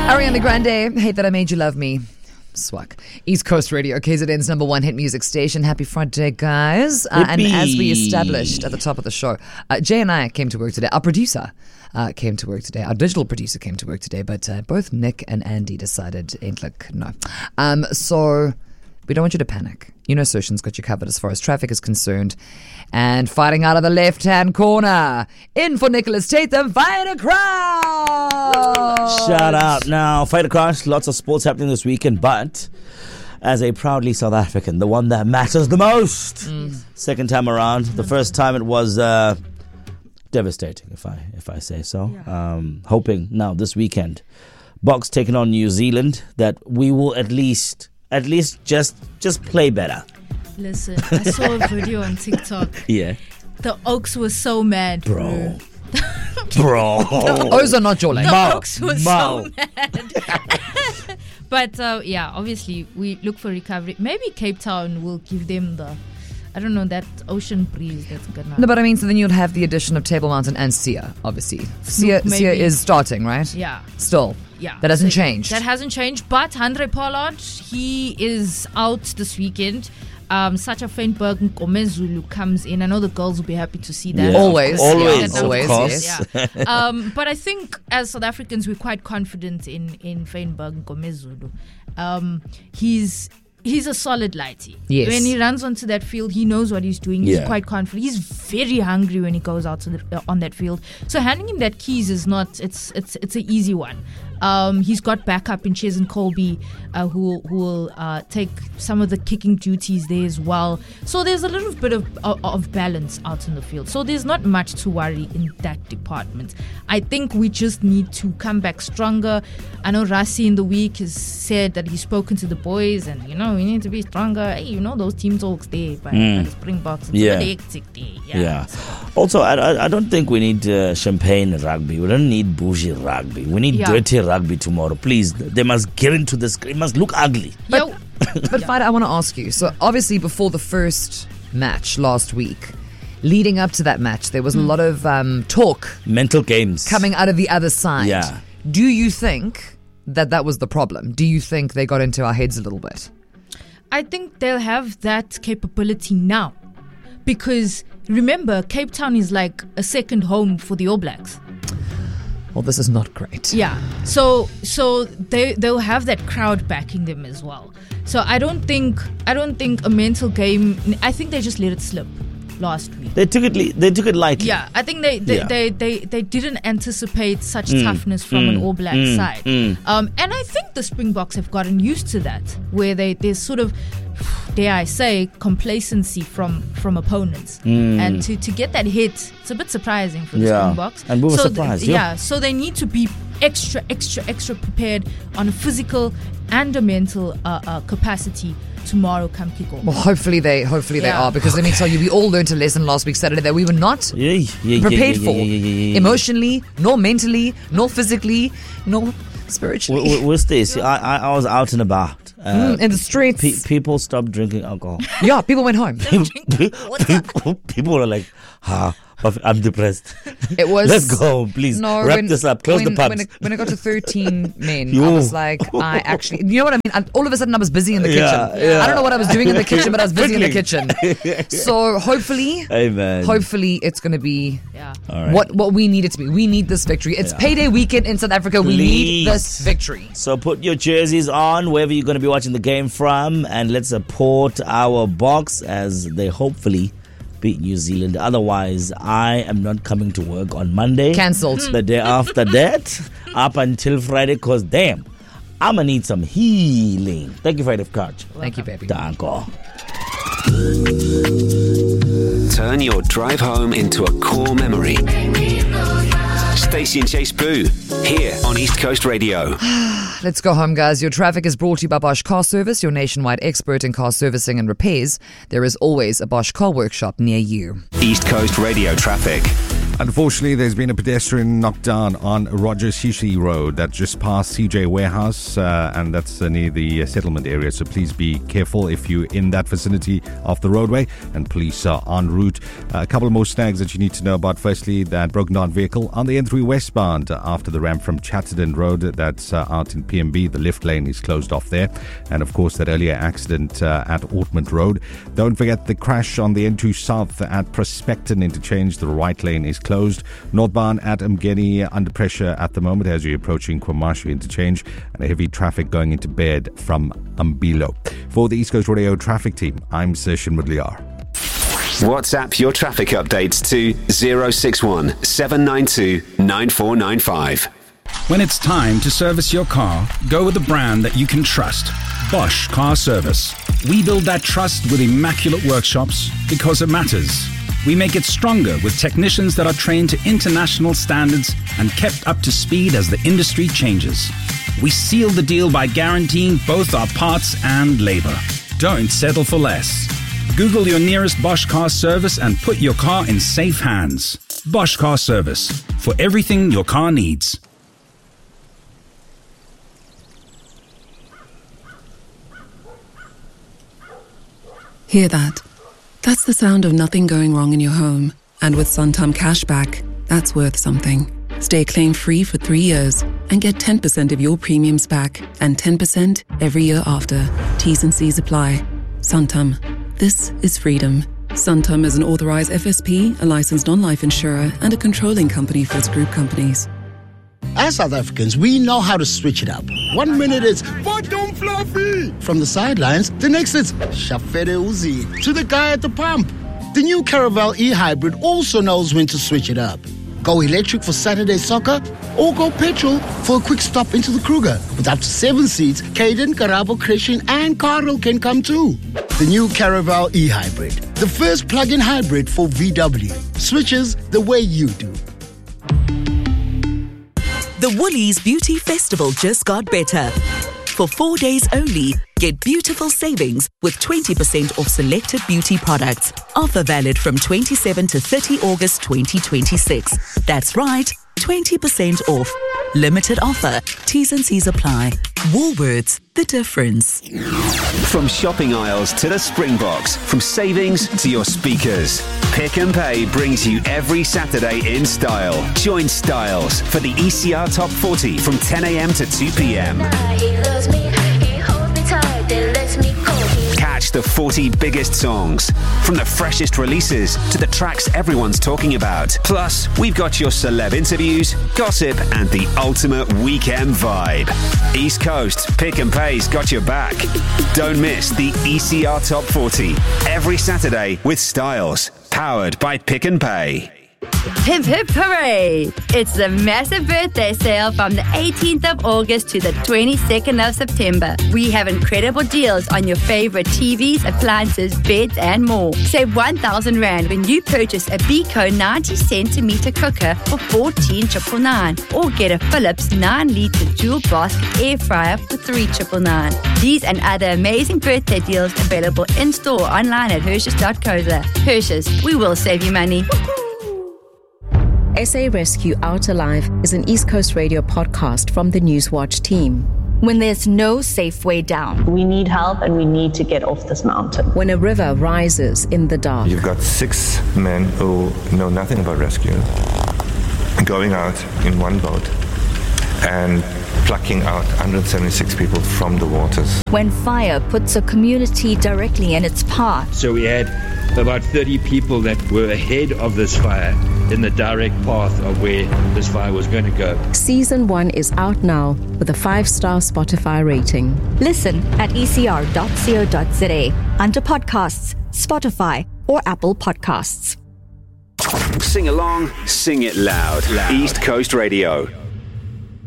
Ariana Grande, Hate That I Made You Love Me. Swag. East Coast Radio, KZN's number one hit music station. Happy Friday, guys. And as we established at the top of the show, Jay and I came to work today. Our producer came to work today. Our digital producer came to work today. But both Nick and Andy decided, no. So we don't want you to panic. You know Soshan's got you covered as far as traffic is concerned. And fighting out of the left-hand corner, in for Nicholas Tatham, Fight Across! Shout out. Now, Fight Across, lots of sports happening this weekend, but as a proudly South African, the one that matters the most. Second time around. The first time it was devastating, if I say so. Yeah. Hoping now this weekend, Boks taking on New Zealand, that we will at least just play better. Listen, I saw a video on TikTok. Yeah. The Oaks were so mad, bro. Those are not your lane. The Oaks were so mad. But obviously we look for recovery. Maybe Cape Town will give them that ocean breeze that's gonna. No, but I mean, so then you'll have the addition of Table Mountain and Sia, obviously. Sia is starting, right? Yeah. Still. Yeah. That hasn't changed. That hasn't changed. But Handré Pollard, he is out this weekend. Sacha Feinberg and Komezulu comes in. I know the girls will be happy to see that. Yeah. Always, yes. Yeah. But I think as South Africans, we're quite confident in Feinberg and Komezulu. He's a solid lighty. Yes. When he runs onto that field, he knows what he's doing. He's quite confident. He's very hungry when he goes out on that field. So handing him that keys is not. It's an easy one. He's got backup in Chesn Colby, who will take some of the kicking duties there as well. So there's a little bit of balance out in the field. So there's not much to worry in that department. I think we just need to come back stronger. I know Rassi in the week has said that he's spoken to the boys and, we need to be stronger. Hey, those team talks there by the Springboks. It's really hectic there. Yeah. Also, I don't think we need champagne rugby. We don't need bougie rugby. We need dirty rugby tomorrow. Please, they must get into the screen. It must look ugly. But Fighter, I want to ask you. So obviously before the first match last week, leading up to that match, there was a lot of talk. Mental games. Coming out of the other side. Yeah. Do you think that was the problem? Do you think they got into our heads a little bit? I think they'll have that capability now. Because remember, Cape Town is like a second home for the All Blacks. Well, this is not great. Yeah. So they'll have that crowd backing them as well. So I don't think a mental game. I think they just let it slip last week. They took it lightly. Yeah, I think they didn't anticipate such toughness from an All Black side. And I think the Springboks have gotten used to that, where there's sort of, dare I say, complacency from opponents. And to get that hit, it's a bit surprising for the Springboks. And we were surprised. So they need to be extra prepared on a physical and a mental capacity tomorrow come kick off. Well, hopefully they are, because let me tell you, we all learned a lesson last week Saturday that we were not prepared for emotionally, nor mentally, nor physically, nor spiritually. With Stacey, I was out and about in the streets. People stopped drinking alcohol. Yeah, people went home. People were like, I'm depressed. It was. Let's go, please. Wrap this up. Close the pubs. When it got to 13 men, I was like, I actually, you know what I mean? All of a sudden, I was busy in the kitchen. I don't know what I was doing in the kitchen, but I was busy in the kitchen. So hopefully, it's going to be what we need it to be. We need this victory. It's payday weekend in South Africa. Please. We need this victory. So put your jerseys on wherever you're going to be watching the game from, and let's support our Boks as they hopefully beat New Zealand. Otherwise, I am not coming to work on Monday. Cancelled. The day after that, up until Friday, because damn, I'm going to need some healing. Thank you, Friday of Coach. Thank you, baby. Danko. Turn your drive home into a core memory. Stacey and Chase Boo, here on East Coast Radio. Let's go home, guys. Your traffic is brought to you by Bosch Car Service, your nationwide expert in car servicing and repairs. There is always a Bosch Car Workshop near you. East Coast Radio traffic. Unfortunately, there's been a pedestrian knocked down on Roger Shishi Road. That's just past CJ Warehouse, and that's near the settlement area. So please be careful if you're in that vicinity of the roadway, and police are en route. A couple more snags that you need to know about. Firstly, that broken down vehicle on the N3 westbound after the ramp from Chatterton Road. That's out in PMB. The lift lane is closed off there. And of course, that earlier accident at Ortmont Road. Don't forget the crash on the N2 South at Prospecton interchange. The right lane is closed. Northbound at Umgeni under pressure at the moment as you're approaching Kwamashu interchange, and a heavy traffic going into Bed from Umbilo. For the East Coast Radio traffic team, I'm Session Mudliar. WhatsApp your traffic updates to 061 792 9495. When it's time to service your car, go with a brand that you can trust. Bosch Car Service. We build that trust with immaculate workshops because it matters. We make it stronger with technicians that are trained to international standards and kept up to speed as the industry changes. We seal the deal by guaranteeing both our parts and labor. Don't settle for less. Google your nearest Bosch Car Service and put your car in safe hands. Bosch Car Service. For everything your car needs. Hear that? That's the sound of nothing going wrong in your home. And with Santam Cashback, that's worth something. Stay claim-free for 3 years and get 10% of your premiums back and 10% every year after. T's and C's apply. Santam. This is freedom. Santam is an authorized FSP, a licensed non-life insurer, and a controlling company for its group companies. As South Africans, we know how to switch it up. 1 minute it's Bottom Fluffy from the sidelines. The next it's Shafere Uzi to the guy at the pump. The new Caravel e-hybrid also knows when to switch it up. Go electric for Saturday soccer or go petrol for a quick stop into the Kruger. With up to 7 seats, Caden, Karabo, Christian and Carl can come too. The new Caravel e-hybrid. The first plug-in hybrid for VW. Switches the way you do. The Woolies Beauty Festival just got better. For 4 days only, get beautiful savings with 20% off selected beauty products. Offer valid from 27 to 30 August 2026. That's right, 20% off. Limited offer. T's and C's apply. Woolworths, the difference. From shopping aisles to the Springboks, from savings to your speakers, Pick and Pay brings you every Saturday in style. Join Styles for the ECR Top 40 from 10 a.m. to 2 p.m. Catch the 40 biggest songs, from the freshest releases to the tracks everyone's talking about. Plus, we've got your celeb interviews, gossip, and the ultimate weekend vibe. East Coast, Pick and Pay's got your back. Don't miss the ECR Top 40 every Saturday with Styles, powered by Pick and Pay. Hip hip hooray! It's the massive birthday sale from the 18th of August to the 22nd of September. We have incredible deals on your favorite TVs, appliances, beds and more. Save 1,000 Rand when you purchase a Beko 90cm cooker for 14,999 or get a Philips 9-litre dual basket air fryer for 3,999. These and other amazing birthday deals available in-store online at Hershey's.co.za. Hershey's, we will save you money. SA Rescue Out Alive is an East Coast Radio podcast from the Newswatch team. When there's no safe way down, we need help and we need to get off this mountain. When a river rises in the dark. You've got 6 men who know nothing about rescue going out in one boat and plucking out 176 people from the waters. When fire puts a community directly in its path. So we had about 30 people that were ahead of this fire in the direct path of where this fire was going to go. Season 1 is out now with a 5-star Spotify rating. Listen at ecr.co.za under podcasts, Spotify or Apple Podcasts. Sing along, sing it loud. East Coast Radio.